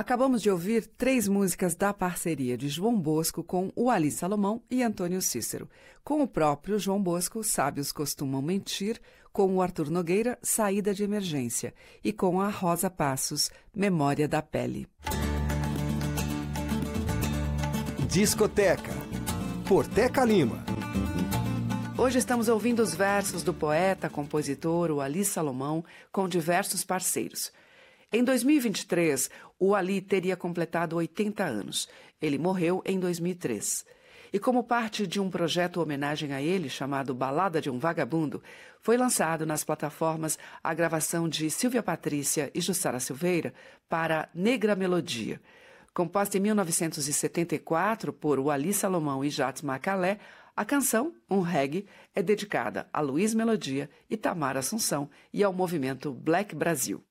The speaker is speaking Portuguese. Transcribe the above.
Acabamos de ouvir 3 músicas da parceria de João Bosco com o Ali Salomão e Antônio Cícero. Com o próprio João Bosco, Sábios Costumam Mentir, com o Arthur Nogueira, Saída de Emergência, e com a Rosa Passos, Memória da Pele. Discoteca, por Teca Lima. Hoje estamos ouvindo os versos do poeta, compositor, o Ali Salomão, com diversos parceiros. Em 2023, o Ali teria completado 80 anos. Ele morreu em 2003. E como parte de um projeto homenagem a ele, chamado Balada de um Vagabundo, foi lançado nas plataformas a gravação de Silvia Patrícia e Jussara Silveira para Negra Melodia. Composta em 1974 por o Ali Salomão e Jats Macalé, a canção, um reggae, é dedicada a Luiz Melodia, Itamar Assunção e ao movimento Black Brasil.